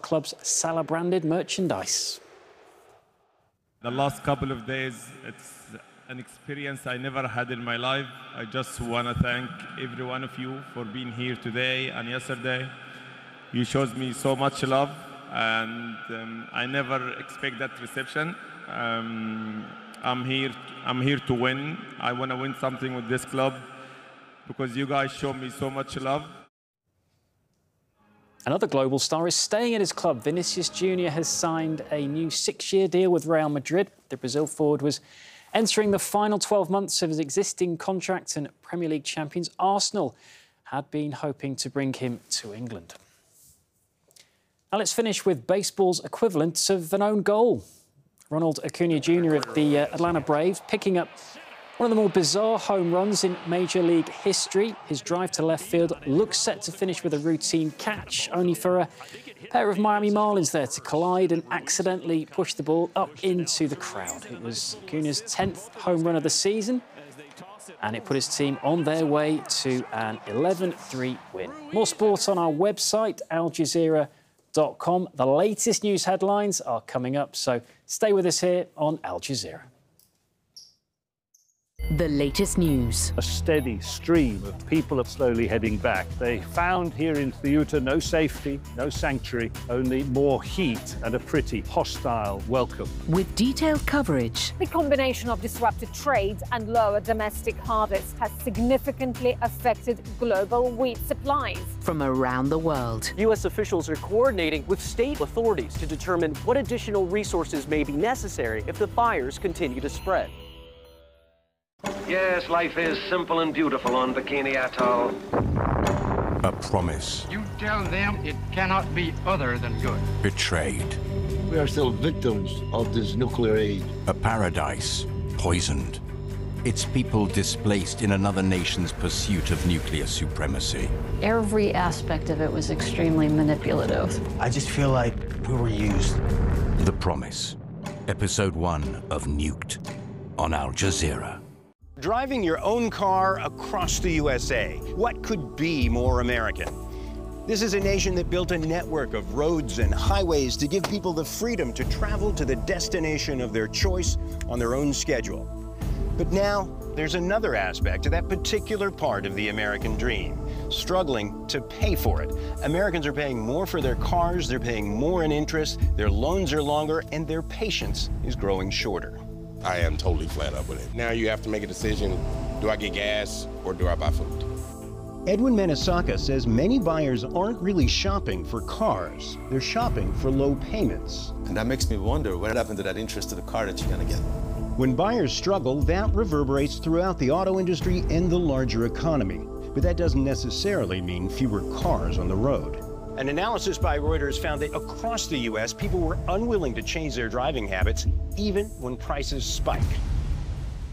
club's Salah-branded merchandise. The last couple of days, it's an experience I never had in my life. I just want to thank every one of you for being here today and yesterday. You showed me so much love, and I never expect that reception. I'm here to win. I want to win something with this club because you guys show me so much love. Another global star is staying at his club. Vinicius Jr. has signed a new 6-year deal with Real Madrid. The Brazil forward was entering the final 12 months of his existing contract, and Premier League champions Arsenal had been hoping to bring him to England. Now let's finish with baseball's equivalent of an own goal. Ronald Acuna Jr. of the Atlanta Braves picking up one of the more bizarre home runs in Major League history. His drive to left field looks set to finish with a routine catch, only for a pair of Miami Marlins there to collide and accidentally push the ball up into the crowd. It was Acuna's 10th home run of the season, and it put his team on their way to an 11-3 win. More sports on our website, aljazeera.com. The latest news headlines are coming up, so stay with us here on Al Jazeera. The latest news. A steady stream of people are slowly heading back. They found here in Ceuta no safety, no sanctuary, only more heat and a pretty hostile welcome. With detailed coverage. The combination of disrupted trade and lower domestic harvests has significantly affected global wheat supplies. From around the world. U.S. officials are coordinating with state authorities to determine what additional resources may be necessary if the fires continue to spread. Yes, life is simple and beautiful on Bikini Atoll. A promise. You tell them it cannot be other than good. Betrayed. We are still victims of this nuclear age. A paradise poisoned. Its people displaced in another nation's pursuit of nuclear supremacy. Every aspect of it was extremely manipulative. I just feel like we were used. The Promise. Episode 1 of Nuked on Al Jazeera. Driving your own car across the USA. What could be more American? This is a nation that built a network of roads and highways to give people the freedom to travel to the destination of their choice on their own schedule. But now, there's another aspect to that particular part of the American dream, struggling to pay for it. Americans are paying more for their cars, they're paying more in interest, their loans are longer, and their patience is growing shorter. I am totally flat up with it. Now you have to make a decision, do I get gas or do I buy food? Edwin Manisaka says many buyers aren't really shopping for cars, they're shopping for low payments. And that makes me wonder what happened to that interest to the car that you're gonna get. When buyers struggle, that reverberates throughout the auto industry and the larger economy. But that doesn't necessarily mean fewer cars on the road. An analysis by Reuters found that across the U.S., people were unwilling to change their driving habits, even when prices spike.